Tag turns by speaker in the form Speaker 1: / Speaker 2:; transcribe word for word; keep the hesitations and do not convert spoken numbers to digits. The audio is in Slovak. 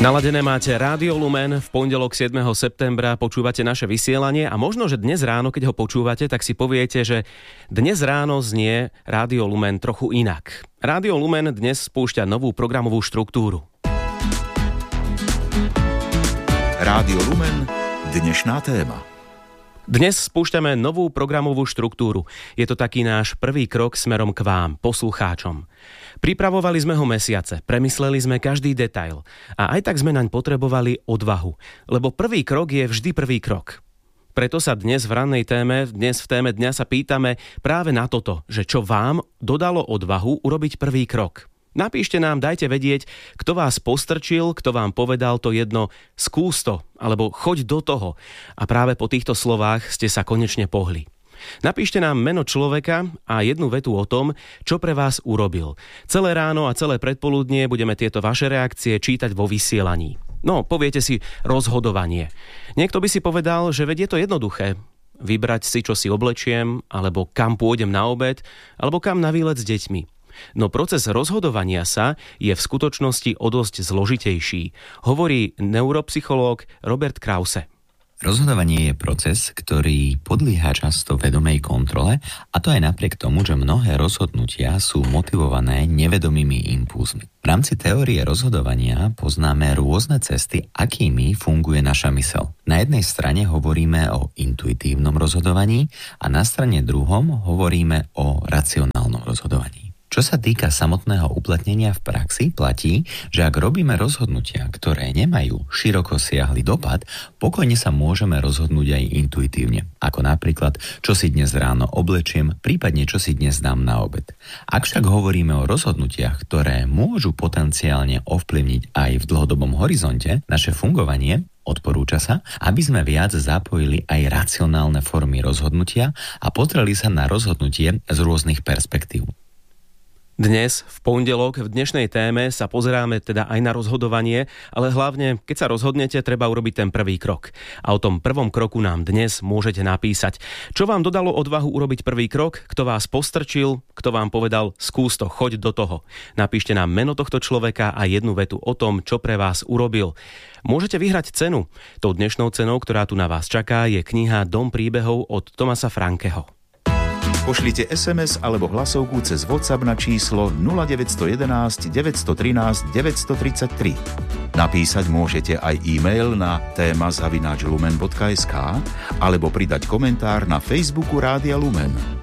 Speaker 1: Naladené máte Rádio Lumen, v pondelok siedmeho septembra počúvate naše vysielanie a možno, že dnes ráno, keď ho počúvate, tak si poviete, že dnes ráno znie Rádio Lumen trochu inak. Rádio Lumen dnes spúšťa novú programovú štruktúru.
Speaker 2: Rádio Lumen, dnešná téma.
Speaker 1: Dnes spúšťame novú programovú štruktúru. Je to taký náš prvý krok smerom k vám, poslucháčom. Pripravovali sme ho mesiace, premysleli sme každý detail a aj tak sme naň potrebovali odvahu, lebo prvý krok je vždy prvý krok. Preto sa dnes v rannej téme, dnes v téme dňa sa pýtame práve na toto, že čo vám dodalo odvahu urobiť prvý krok. Napíšte nám, dajte vedieť, kto vás postrčil, kto vám povedal to jedno skús to, alebo choď do toho. A práve po týchto slovách ste sa konečne pohli. Napíšte nám meno človeka a jednu vetu o tom, čo pre vás urobil. Celé ráno a celé predpoludnie budeme tieto vaše reakcie čítať vo vysielaní. No, poviete si rozhodovanie. Niekto by si povedal, že veď je to jednoduché. Vybrať si, čo si oblečiem, alebo kam pôjdem na obed, alebo kam na výlet s deťmi. No proces rozhodovania sa je v skutočnosti o dosť zložitejší, hovorí neuropsychológ Robert Krause.
Speaker 3: Rozhodovanie je proces, ktorý podlieha často vedomej kontrole, a to aj napriek tomu, že mnohé rozhodnutia sú motivované nevedomými impulzmi. V rámci teórie rozhodovania poznáme rôzne cesty, akými funguje naša myseľ. Na jednej strane hovoríme o intuitívnom rozhodovaní a na strane druhom hovoríme o racionálnom rozhodovaní. Čo sa týka samotného uplatnenia v praxi, platí, že ak robíme rozhodnutia, ktoré nemajú široko siahly dopad, pokojne sa môžeme rozhodnúť aj intuitívne, ako napríklad, čo si dnes ráno oblečiem, prípadne čo si dnes dám na obed. Ak však hovoríme o rozhodnutiach, ktoré môžu potenciálne ovplyvniť aj v dlhodobom horizonte naše fungovanie, odporúča sa, aby sme viac zapojili aj racionálne formy rozhodnutia a pozreli sa na rozhodnutie z rôznych perspektív.
Speaker 1: Dnes, v pondelok, v dnešnej téme sa pozeráme teda aj na rozhodovanie, ale hlavne, keď sa rozhodnete, treba urobiť ten prvý krok. A o tom prvom kroku nám dnes môžete napísať. Čo vám dodalo odvahu urobiť prvý krok? Kto vás postrčil? Kto vám povedal, skús to, choď do toho? Napíšte nám meno tohto človeka a jednu vetu o tom, čo pre vás urobil. Môžete vyhrať cenu. Tou dnešnou cenou, ktorá tu na vás čaká, je kniha Dom príbehov od Thomasa Frankeho.
Speaker 2: Pošlite es em es alebo hlasovku cez WhatsApp na číslo nula deväť jedna jedna, deväť jedna tri, deväť tri tri. Napísať môžete aj e-mail na téma zavináč lumen bodka es ká alebo pridať komentár na Facebooku Rádia Lumen.